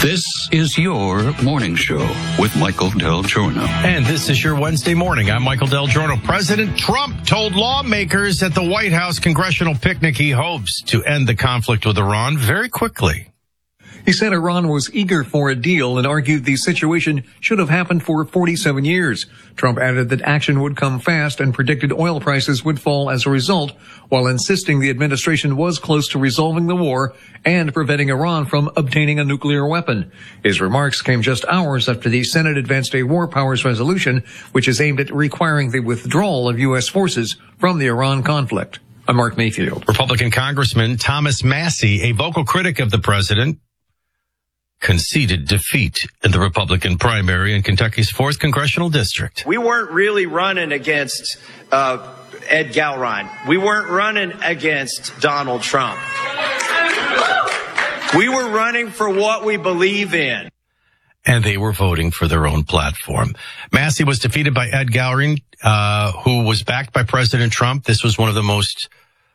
This is your morning show with Michael Del Giorno. And this is your Wednesday morning. I'm Michael Del Giorno. President Trump told lawmakers at the White House congressional picnic he hopes to end the conflict with Iran very quickly. He said Iran was eager for a deal and argued the situation should have happened for 47 years. Trump added that action would come fast and predicted oil prices would fall as a result, while insisting the administration was close to resolving the war and preventing Iran from obtaining a nuclear weapon. His remarks came just hours after the Senate advanced a war powers resolution, which is aimed at requiring the withdrawal of U.S. forces from the Iran conflict. I'm Mark Mayfield. Republican Congressman Thomas Massie, a vocal critic of the president, conceded defeat in the Republican primary in Kentucky's 4th congressional district. We weren't really running against Ed Gowron. We weren't running against Donald Trump. We were running for what we believe in. And they were voting for their own platform. Massie was defeated by Ed Gowron, who was backed by President Trump. This was one of the most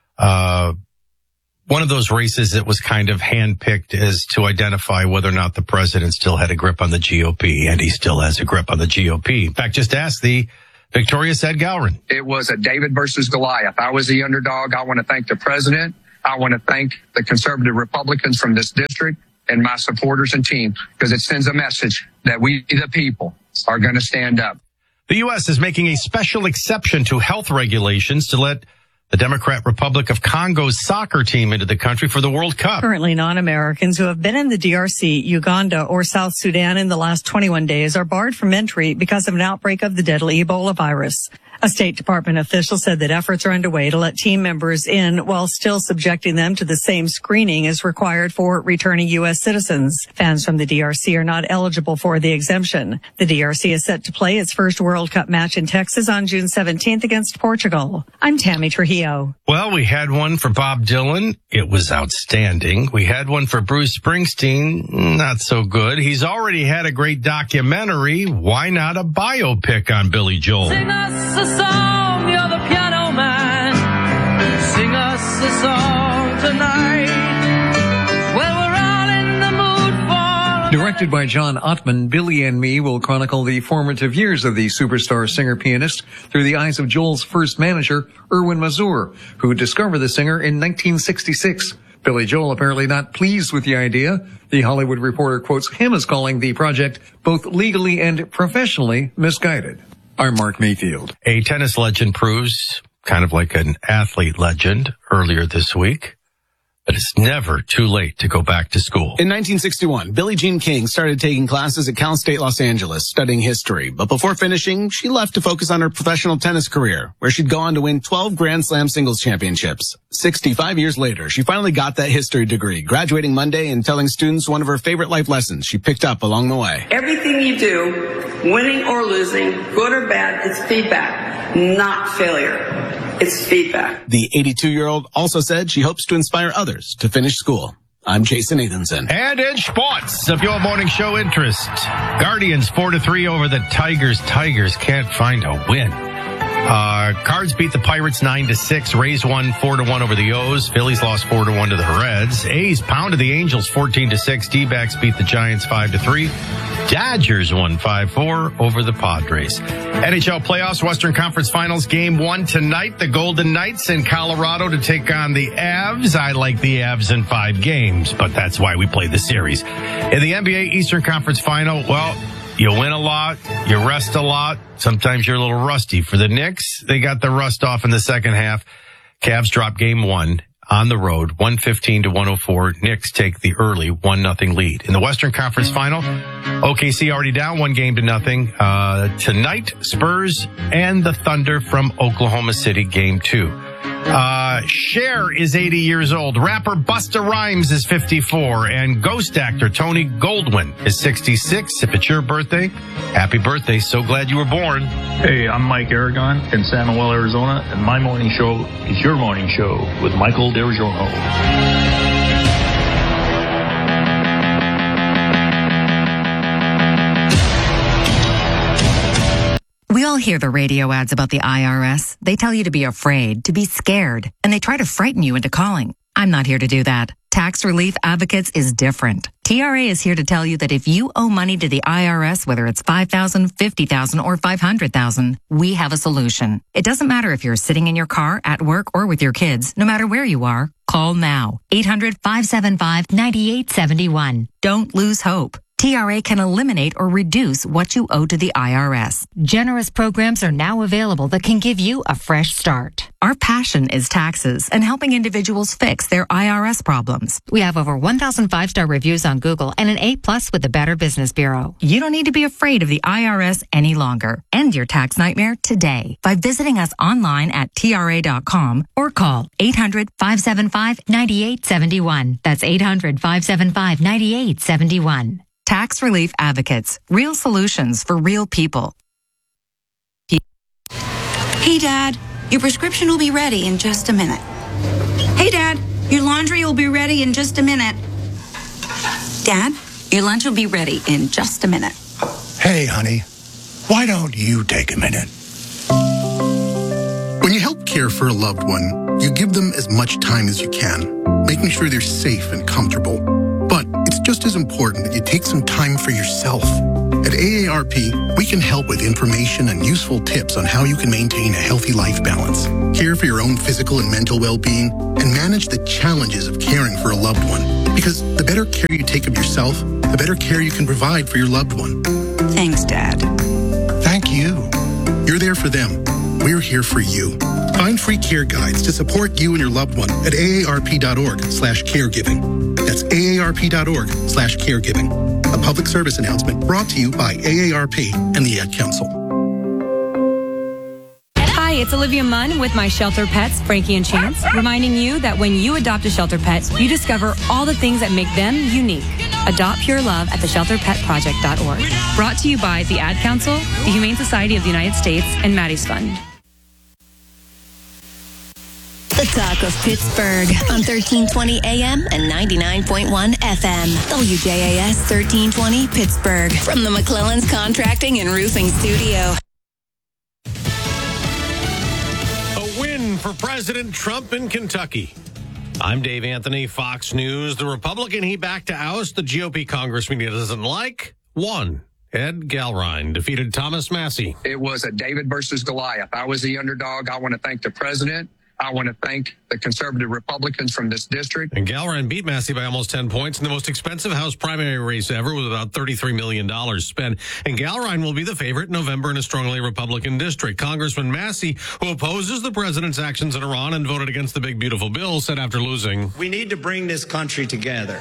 one of those races that was kind of handpicked as to identify whether or not the president still had a grip on the GOP, and he still has a grip on the GOP. In fact, just ask the victorious Ed Gowron. It was a David versus Goliath. I was the underdog. I want to thank the president. I want to thank the conservative Republicans from this district and my supporters and team, because it sends a message that we, the people, are going to stand up. The U.S. is making a special exception to health regulations to let the Democratic Republic of Congo's soccer team into the country for the World Cup. Currently, non-Americans who have been in the DRC, Uganda, or South Sudan in the last 21 days are barred from entry because of an outbreak of the deadly Ebola virus. A State Department official said that efforts are underway to let team members in while still subjecting them to the same screening as required for returning U.S. citizens. Fans from the DRC are not eligible for the exemption. The DRC is set to play its first World Cup match in Texas on June 17th against Portugal. I'm Tammy Trujillo. Well, we had one for Bob Dylan. It was outstanding. We had one for Bruce Springsteen. Not so good. He's already had a great documentary. Why not a biopic on Billy Joel? Sing us a song, you're the piano man. Sing us a song tonight. Well, we're all in the mood for... Directed by John Ottman, Billy and Me will chronicle the formative years of the superstar singer-pianist through the eyes of Joel's first manager, Erwin Mazur, who discovered the singer in 1966. Billy Joel apparently not pleased with the idea. The Hollywood Reporter quotes him as calling the project both legally and professionally misguided. I'm Mark Mayfield. A tennis legend proves, kind of like an athlete legend earlier this week, that it's never too late to go back to school. In 1961, Billie Jean King started taking classes at Cal State Los Angeles, studying history. But before finishing, she left to focus on her professional tennis career, where she'd go on to win 12 Grand Slam singles championships. 65 years later, she finally got that history degree, graduating Monday and telling students one of her favorite life lessons she picked up along the way. Everything you do, winning or losing, good or bad, it's feedback, not failure. It's feedback. The 82-year-old also said she hopes to inspire others to finish school. I'm Jason Nathanson. And in sports, of your morning show interest, Guardians 4-3 over the Tigers. Tigers can't find a win. Cards beat the Pirates 9-6. Rays won 4-1 over the O's. Phillies lost 4-1 to the Reds. A's pounded the Angels 14-6. D-backs beat the Giants 5-3. Dodgers won 5-4 over the Padres. NHL playoffs, Western Conference Finals, Game 1 tonight. The Golden Knights in Colorado to take on the Avs. I like the Avs in 5 games, but that's why we play the series. In the NBA Eastern Conference Final, well, you win a lot, you rest a lot. Sometimes you're a little rusty. For the Knicks, they got the rust off in the second half. Cavs drop Game 1 on the road, 115-104. Knicks take the early 1-0 lead. In the Western Conference Final, OKC already down 1-0. Tonight, Spurs and the Thunder from Oklahoma City, Game 2. Cher is 80 years old. Rapper Busta Rhymes is 54. And ghost actor Tony Goldwyn is 66. If it's your birthday, happy birthday. So glad you were born. Hey, I'm Mike Aragon in San Manuel, Arizona, and my morning show is your morning show with Michael Del Giorno. We all hear the radio ads about the IRS. They tell you to be afraid, to be scared, and they try to frighten you into calling. I'm not here to do that. Tax Relief Advocates is different. TRA is here to tell you that if you owe money to the IRS, whether it's $5,000, $50,000, or $500,000, we have a solution. It doesn't matter if you're sitting in your car, at work, or with your kids. No matter where you are, call now. 800-575-9871. Don't lose hope. TRA can eliminate or reduce what you owe to the IRS. Generous programs are now available that can give you a fresh start. Our passion is taxes and helping individuals fix their IRS problems. We have over 1,000 5-star reviews on Google and an A+ with the Better Business Bureau. You don't need to be afraid of the IRS any longer. End your tax nightmare today by visiting us online at TRA.com or call 800-575-9871. That's 800-575-9871. Tax Relief Advocates. Real solutions for real people. Hey, Dad, your prescription will be ready in just a minute. Hey, Dad, your laundry will be ready in just a minute. Dad, your lunch will be ready in just a minute. Hey, honey, why don't you take a minute? When you help care for a loved one, you give them as much time as you can, making sure they're safe and comfortable. But it's just as important that you take some time for yourself. At AARP, we can help with information and useful tips on how you can maintain a healthy life balance, care for your own physical and mental well-being, and manage the challenges of caring for a loved one. Because the better care you take of yourself, the better care you can provide for your loved one. Thanks, Dad. Thank you. You're there for them. We're here for you. Find free care guides to support you and your loved one at aarp.org/caregiving. That's aarp.org/caregiving. A public service announcement brought to you by AARP and the Ad Council. Hi, it's Olivia Munn with My Shelter Pets, Frankie and Chance, reminding you that when you adopt a shelter pet, you discover all the things that make them unique. Adopt Pure Love at theshelterpetproject.org. Brought to you by the Ad Council, the Humane Society of the United States, and Maddie's Fund. The Talk of Pittsburgh on 1320 AM and 99.1 FM. WJAS 1320 Pittsburgh from the McClellan's Contracting and Roofing Studio. A win for President Trump in Kentucky. I'm Dave Anthony, Fox News. The Republican he backed to oust the GOP congressman he doesn't like won. Ed Galrine defeated Thomas Massie. It was a David versus Goliath. I was the underdog. I want to thank the president. I want to thank the conservative Republicans from this district. And Galrine beat Massie by almost 10 points in the most expensive House primary race ever with about $33 million spent. And Galrine will be the favorite in November in a strongly Republican district. Congressman Massie, who opposes the president's actions in Iran and voted against the big, beautiful bill, said after losing, "We need to bring this country together.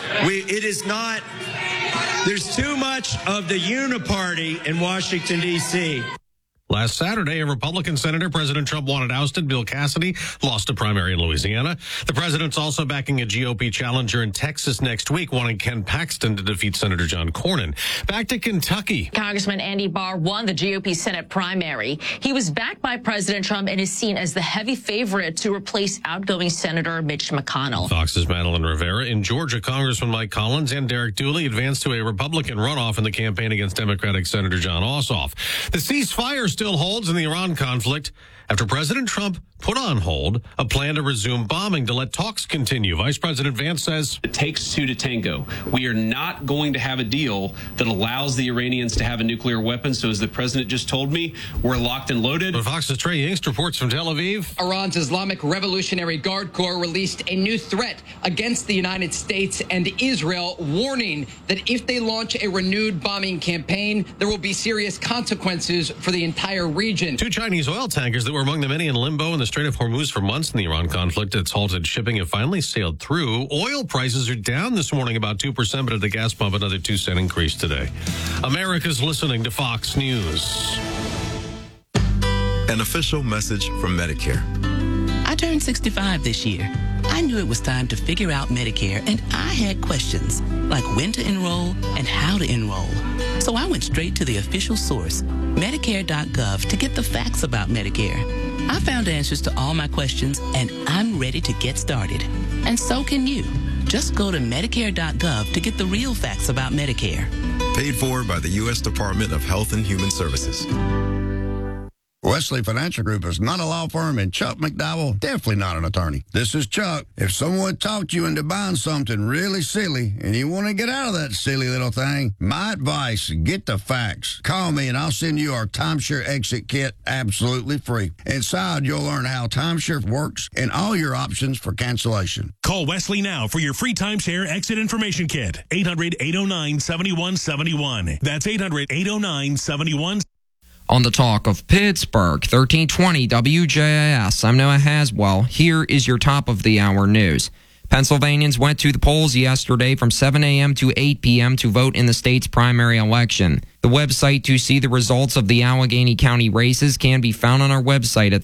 There's too much of the uniparty in Washington, D.C. Last Saturday, a Republican senator President Trump wanted ousted, Bill Cassidy, lost a primary in Louisiana. The president's also backing a GOP challenger in Texas next week, wanting Ken Paxton to defeat Senator John Cornyn. Back to Kentucky. Congressman Andy Barr won the GOP Senate primary. He was backed by President Trump and is seen as the heavy favorite to replace outgoing Senator Mitch McConnell. Fox's Madeline Rivera. In Georgia, Congressman Mike Collins and Derek Dooley advanced to a Republican runoff in the campaign against Democratic Senator John Ossoff. The ceasefire still holds in the Iran conflict after President Trump put on hold a plan to resume bombing to let talks continue. Vice President Vance says, "It takes two to tango. We are not going to have a deal that allows the Iranians to have a nuclear weapon. So as the president just told me, we're locked and loaded." But Fox's Trey Yingst reports from Tel Aviv. Iran's Islamic Revolutionary Guard Corps released a new threat against the United States and Israel, warning that if they launch a renewed bombing campaign, there will be serious consequences for the entire region. Two Chinese oil tankers that were among the many in limbo in the Strait of Hormuz for months in the Iran conflict. It's halted shipping have finally sailed through. Oil prices are down this morning about 2%, but at the gas pump, another 2-cent increase today. America's listening to Fox News. An official message from Medicare. I turned 65 this year. I knew it was time to figure out Medicare, and I had questions like when to enroll and how to enroll. So I went straight to the official source, Medicare.gov, to get the facts about Medicare. I found answers to all my questions, and I'm ready to get started. And so can you. Just go to Medicare.gov to get the real facts about Medicare. Paid for by the U.S. Department of Health and Human Services. Wesley Financial Group is not a law firm, and Chuck McDowell, definitely not an attorney. This is Chuck. If someone talked you into buying something really silly and you want to get out of that silly little thing, my advice, get the facts. Call me and I'll send you our timeshare exit kit absolutely free. Inside, you'll learn how timeshare works and all your options for cancellation. Call Wesley now for your free timeshare exit information kit. 800-809-7171. That's 800-809-7171. On the Talk of Pittsburgh, 1320 WJAS. I'm Noah Haswell. Here is your top of the hour news. Pennsylvanians went to the polls yesterday from 7 a.m. to 8 p.m. to vote in the state's primary election. The website to see the results of the Allegheny County races can be found on our website at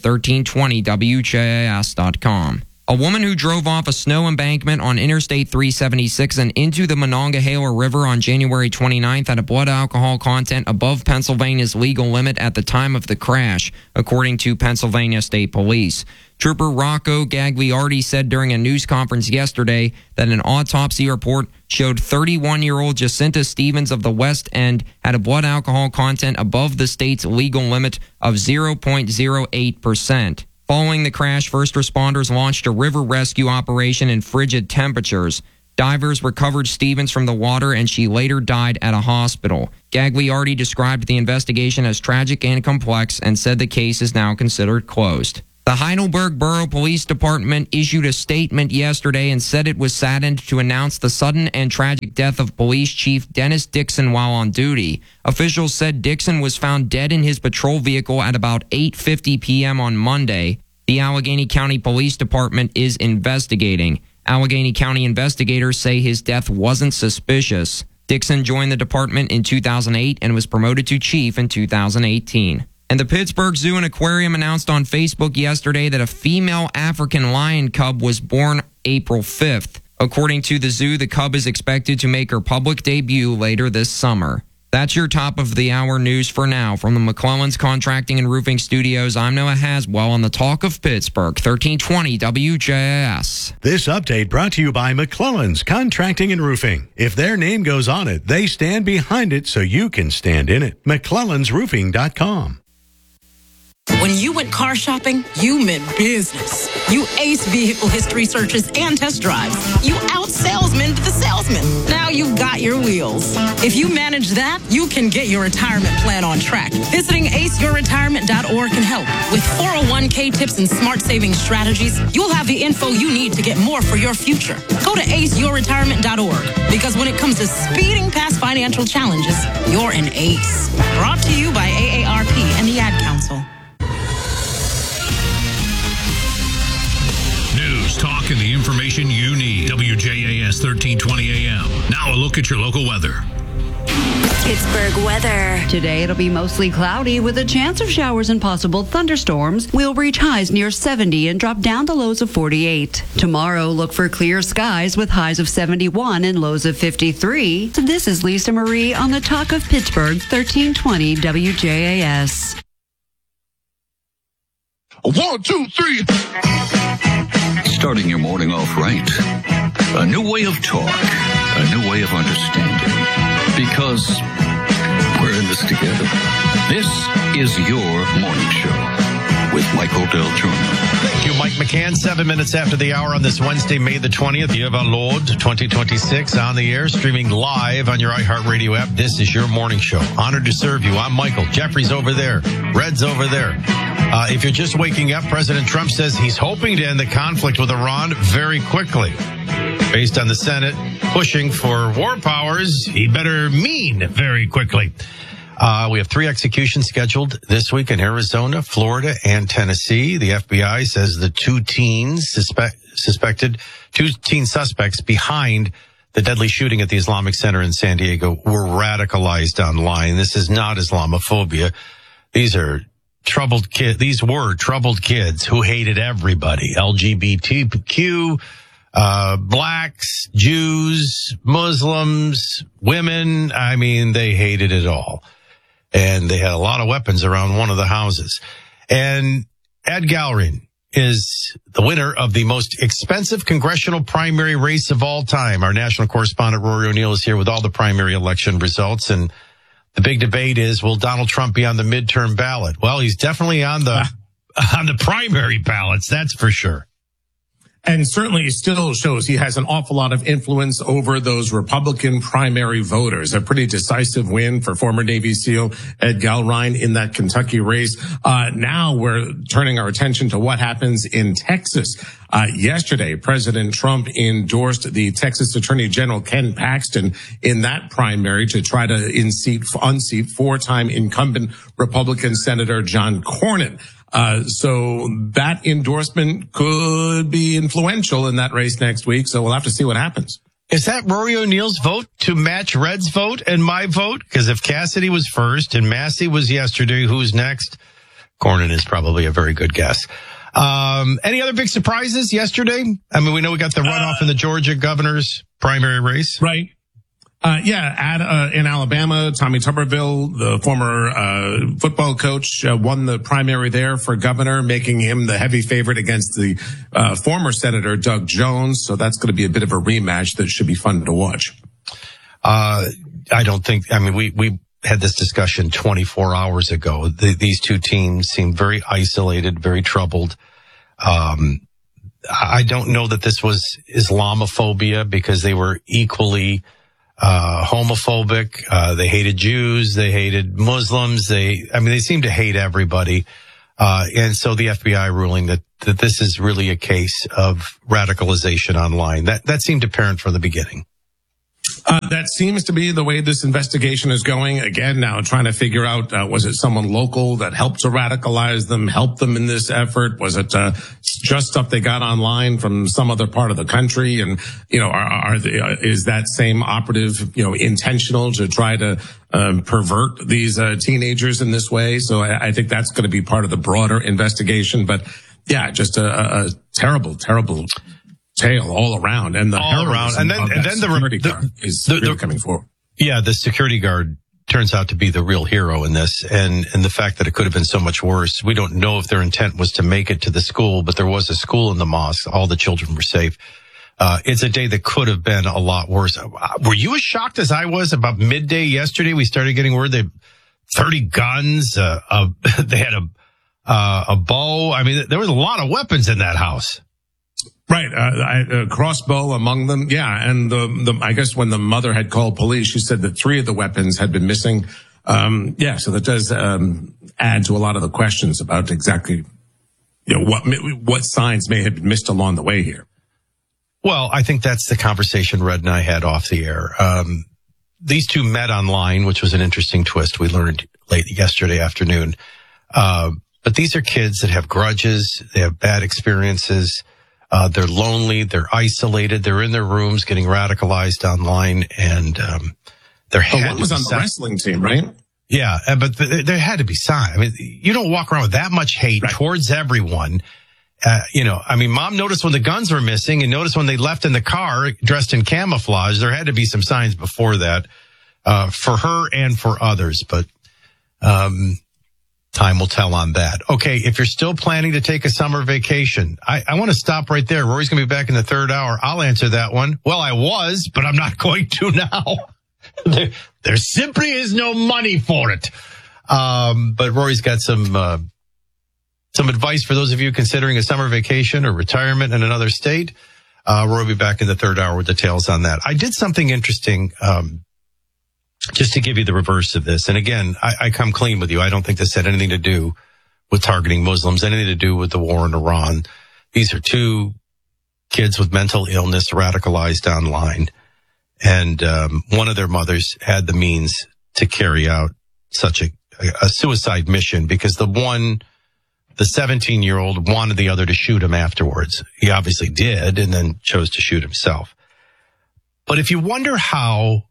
1320WJAS.com. A woman who drove off a snow embankment on Interstate 376 and into the Monongahela River on January 29th had a blood alcohol content above Pennsylvania's legal limit at the time of the crash, according to Pennsylvania State Police. Trooper Rocco Gagliardi said during a news conference yesterday that an autopsy report showed 31-year-old Jacinta Stevens of the West End had a blood alcohol content above the state's legal limit of 0.08%. Following the crash, first responders launched a river rescue operation in frigid temperatures. Divers recovered Stevens from the water, and she later died at a hospital. Gagliardi described the investigation as tragic and complex and said the case is now considered closed. The Heidelberg Borough Police Department issued a statement yesterday and said it was saddened to announce the sudden and tragic death of Police Chief Dennis Dixon while on duty. Officials said Dixon was found dead in his patrol vehicle at about 8:50 p.m. on Monday. The Allegheny County Police Department is investigating. Allegheny County investigators say his death wasn't suspicious. Dixon joined the department in 2008 and was promoted to chief in 2018. And the Pittsburgh Zoo and Aquarium announced on Facebook yesterday that a female African lion cub was born April 5th. According to the zoo, the cub is expected to make her public debut later this summer. That's your top of the hour news for now. From the McClellan's Contracting and Roofing Studios, I'm Noah Haswell on the Talk of Pittsburgh, 1320 WJAS. This update brought to you by McClellan's Contracting and Roofing. If their name goes on it, they stand behind it so you can stand in it. McClellan'sroofing.com. When you went car shopping, you meant business. You aced vehicle history searches and test drives. You out-salesmaned the salesman. Now you've got your wheels. If you manage that, you can get your retirement plan on track. Visiting aceyourretirement.org can help. With 401k tips and smart saving strategies, you'll have the info you need to get more for your future. Go to aceyourretirement.org, because when it comes to speeding past financial challenges, you're an ace. Brought to you by AARP and the Ad Council. News, talk, and the information you need. WJAS 1320 AM. Now a look at your local weather. Pittsburgh weather. Today it'll be mostly cloudy with a chance of showers and possible thunderstorms. We'll reach highs near 70 and drop down to lows of 48. Tomorrow, look for clear skies with highs of 71 and lows of 53. This is Lisa Marie on the Talk of Pittsburgh, 1320 WJAS. 1, 2, 3. Starting your morning off right. A new way of talk. A new way of understanding. Because we're in this together. This is your morning show with Michael Del Giorno. Thank you, Mike McCann. 7 minutes after the hour on this Wednesday, May the 20th, year of our Lord, 2026, on the air, streaming live on your iHeartRadio app. This is your morning show. Honored to serve you. I'm Michael. Jeffrey's over there. Red's over there. If you're just waking up, President Trump says he's hoping to end the conflict with Iran very quickly. Based on the Senate pushing for war powers, he better mean very quickly. We have 3 executions scheduled this week in Arizona, Florida, and Tennessee. The FBI says the 2 teen suspects behind the deadly shooting at the Islamic Center in San Diego were radicalized online. This is not Islamophobia. These are troubled kids. These were troubled kids who hated everybody. LGBTQ, blacks, Jews, Muslims, women. I mean, they hated it all. And they had a lot of weapons around one of the houses. And Ed Galrin is the winner of the most expensive congressional primary race of all time. Our national correspondent Rory O'Neill is here with all the primary election results. And The big debate is, will Donald Trump be on the midterm ballot? Well, he's definitely on the primary ballots, that's for sure. And certainly it still shows he has an awful lot of influence over those Republican primary voters. A pretty decisive win for former Navy SEAL Ed Gallrein in that Kentucky race. Now we're turning our attention to what happens in Texas. Yesterday, President Trump endorsed the Texas Attorney General Ken Paxton in that primary to try to unseat four-time incumbent Republican Senator John Cornyn. So that endorsement could be influential in that race next week. So we'll have to see what happens. Is that Rory O'Neill's vote to match Red's vote and my vote? Because if Cassidy was first and Massey was yesterday, who's next? Cornyn is probably a very good guess. Any other big surprises yesterday? I mean, we know we got the runoff in the Georgia governor's primary race. Right. In Alabama, Tommy Tuberville, the former football coach, won the primary there for governor, making him the heavy favorite against the former Senator Doug Jones. So that's going to be a bit of a rematch that should be fun to watch. I mean, we had this discussion 24 hours ago. These two teams seem very isolated, very troubled. I don't know that this was Islamophobia, because they were equally homophobic. They hated Jews. They hated Muslims. They seem to hate everybody. And so the FBI ruling that this is really a case of radicalization online. That seemed apparent from the beginning. That seems to be the way this investigation is going. Again, now trying to figure out, was it someone local that helped to radicalize them, helped them in this effort? Was it just stuff they got online from some other part of the country? And, is that same operative, intentional to try to pervert these teenagers in this way? So I think that's going to be part of the broader investigation. But yeah, just a terrible, terrible tale all around, and the all around, and then the security guard is really coming forward. Yeah, the security guard turns out to be the real hero in this, and the fact that it could have been so much worse. We don't know if their intent was to make it to the school, but there was a school in the mosque. All the children were safe. It's a day that could have been a lot worse. Were you as shocked as I was? About midday yesterday, we started getting word they 30 guns. They had a bow. I mean, there was a lot of weapons in that house. Right, a crossbow among them. Yeah, and I guess when the mother had called police, she said that 3 of the weapons had been missing. So that does add to a lot of the questions about exactly what signs may have been missed along the way here. Well, I think that's the conversation Red and I had off the air. These two met online, which was an interesting twist we learned late yesterday afternoon. But these are kids that have grudges, they have bad experiences. They're lonely, they're isolated, they're in their rooms getting radicalized online, and one was on the wrestling team, right? Yeah, but there had to be signs. I mean, you don't walk around with that much hate towards everyone. Mom noticed when the guns were missing and noticed when they left in the car dressed in camouflage. There had to be some signs before that, for her and for others, but time will tell on that. Okay, if you're still planning to take a summer vacation, I want to stop right there. Rory's going to be back in the third hour. I'll answer that one. Well, I was, but I'm not going to now. There simply is no money for it. But Rory's got some advice for those of you considering a summer vacation or retirement in another state. Rory will be back in the third hour with details on that. I did something interesting, just to give you the reverse of this. And again, I come clean with you. I don't think this had anything to do with targeting Muslims, anything to do with the war in Iran. These are 2 kids with mental illness radicalized online. And one of their mothers had the means to carry out such a suicide mission, because the 17-year-old wanted the other to shoot him afterwards. He obviously did, and then chose to shoot himself. But if you wonder how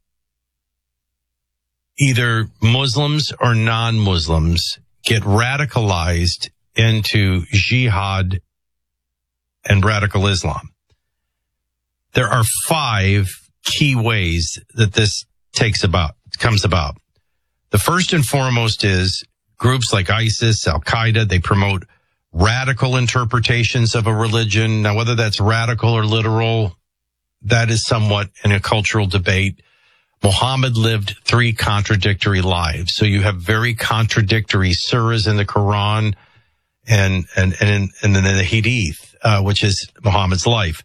either Muslims or non-Muslims get radicalized into jihad and radical Islam, there are 5 key ways that this comes about. The first and foremost is groups like ISIS, Al-Qaeda, they promote radical interpretations of a religion. Now, whether that's radical or literal, that is somewhat in a cultural debate. Muhammad lived 3 contradictory lives. So you have very contradictory surahs in the Quran and then the Hadith, which is Muhammad's life.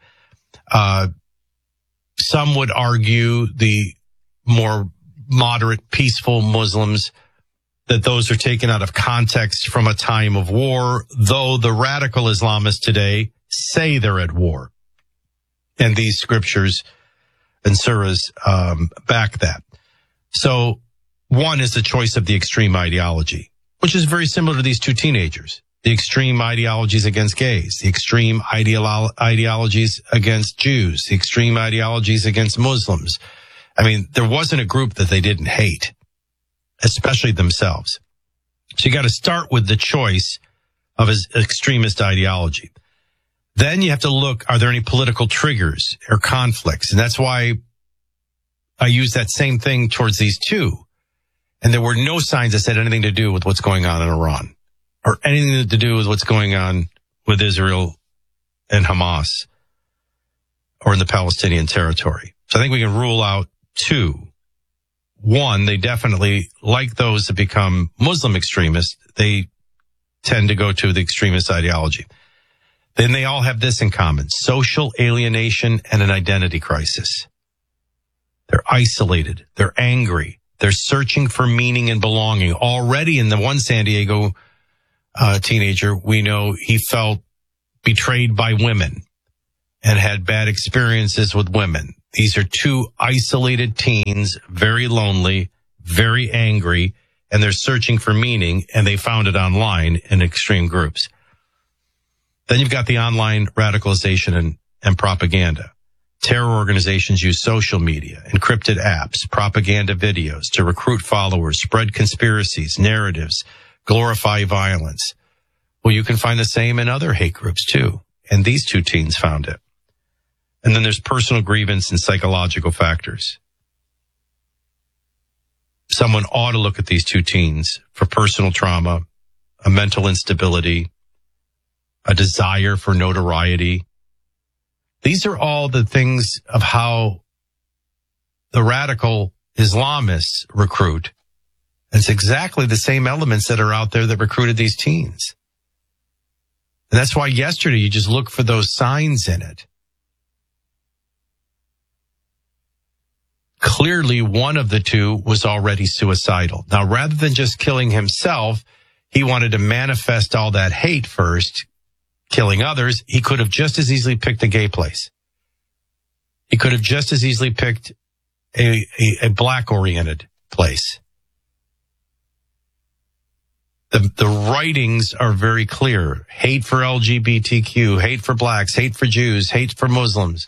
Some would argue the more moderate, peaceful Muslims, that those are taken out of context from a time of war, though the radical Islamists today say they're at war. And these scriptures and surahs back that. So one is the choice of the extreme ideology, which is very similar to these 2 teenagers. The extreme ideologies against gays, the extreme ideologies against Jews, the extreme ideologies against Muslims. I mean, there wasn't a group that they didn't hate, especially themselves. So you got to start with the choice of his extremist ideology. Then you have to look, are there any political triggers or conflicts? And that's why I use that same thing towards these 2. And there were no signs that said anything to do with what's going on in Iran or anything to do with what's going on with Israel and Hamas or in the Palestinian territory. So I think we can rule out 2. 1, they definitely, like those that become Muslim extremists, they tend to go to the extremist ideology. Then they all have this in common: social alienation and an identity crisis. They're isolated. They're angry. They're searching for meaning and belonging. Already in the one San Diego teenager, we know he felt betrayed by women and had bad experiences with women. These are 2 isolated teens, very lonely, very angry, and they're searching for meaning, and they found it online in extreme groups. Then you've got the online radicalization and propaganda. Terror organizations use social media, encrypted apps, propaganda videos to recruit followers, spread conspiracies, narratives, glorify violence. Well, you can find the same in other hate groups too. And these 2 teens found it. And then there's personal grievance and psychological factors. Someone ought to look at these 2 teens for personal trauma, a mental instability, a desire for notoriety. These are all the things of how the radical Islamists recruit. It's exactly the same elements that are out there that recruited these teens. And that's why yesterday you just look for those signs in it. Clearly, one of the 2 was already suicidal. Now, rather than just killing himself, he wanted to manifest all that hate first, killing others. He could have just as easily picked a gay place. He could have just as easily picked a black-oriented place. The writings are very clear. Hate for LGBTQ, hate for blacks, hate for Jews, hate for Muslims.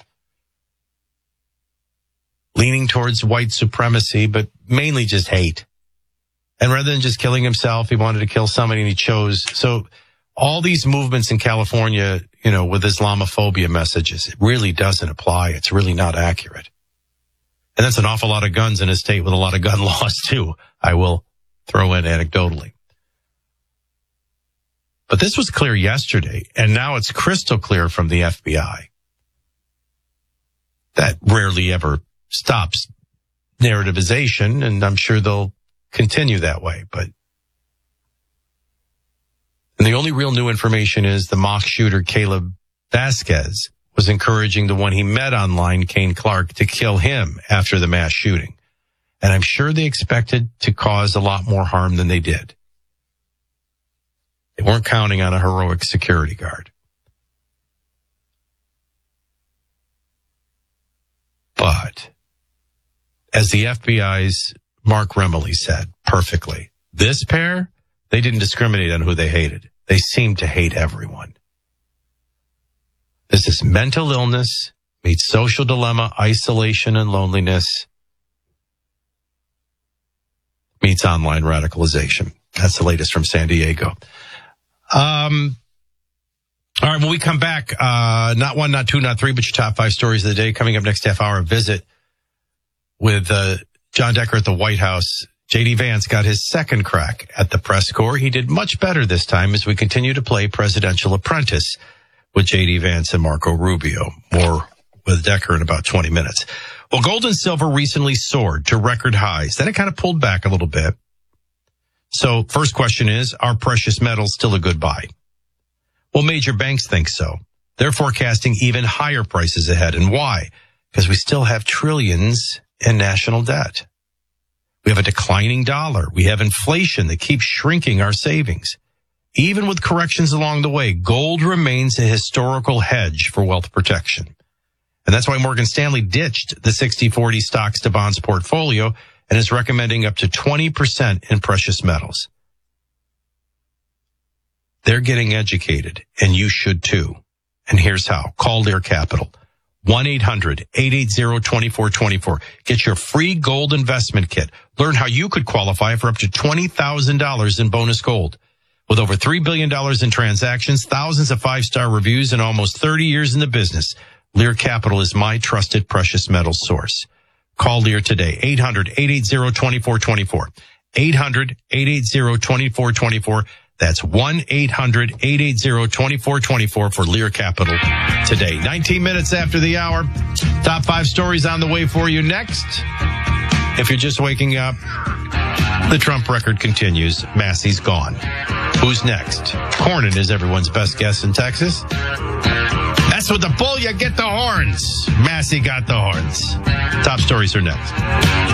Leaning towards white supremacy, but mainly just hate. And rather than just killing himself, he wanted to kill somebody and he chose. So all these movements in California, with Islamophobia messages, it really doesn't apply. It's really not accurate. And that's an awful lot of guns in a state with a lot of gun laws too, I will throw in anecdotally. But this was clear yesterday, and now it's crystal clear from the FBI. That rarely ever stops narrativization, and I'm sure they'll continue that way. And the only real new information is the mock shooter Caleb Vasquez was encouraging the one he met online, Kane Clark, to kill him after the mass shooting. And I'm sure they expected to cause a lot more harm than they did. They weren't counting on a heroic security guard. But as the FBI's Mark Remley said perfectly, this pair, they didn't discriminate on who they hated. They seemed to hate everyone. This is mental illness meets social dilemma, isolation and loneliness meets online radicalization. That's the latest from San Diego. All right, when we come back, not one, not two, not three, but your top 5 stories of the day. Coming up next half hour, a visit with John Decker at the White House. J.D. Vance got his second crack at the press corps. He did much better this time as we continue to play Presidential Apprentice with J.D. Vance and Marco Rubio. More with Decker in about 20 minutes. Well, gold and silver recently soared to record highs. Then it kind of pulled back a little bit. So first question is, are precious metals still a good buy? Well, major banks think so. They're forecasting even higher prices ahead. And why? Because we still have trillions in national debt. We have a declining dollar. We have inflation that keeps shrinking our savings. Even with corrections along the way, gold remains a historical hedge for wealth protection. And that's why Morgan Stanley ditched the 60-40 stocks to bonds portfolio and is recommending up to 20% in precious metals. They're getting educated, and you should too. And here's how. Call Lear Capital. 1-800-880-2424. Get your free gold investment kit. Learn how you could qualify for up to $20,000 in bonus gold. With over $3 billion in transactions, thousands of five-star reviews, and almost 30 years in the business, Lear Capital is my trusted precious metals source. Call Lear today. 800-880-2424. 800-880-2424. That's 1-800-880-2424 for Lear Capital today. 19 minutes after the hour. Top 5 stories on the way for you next. If you're just waking up, the Trump record continues. Massey's gone. Who's next? Cornyn is everyone's best guess in Texas. That's with the bull, you get the horns. Massey got the horns. Top stories are next.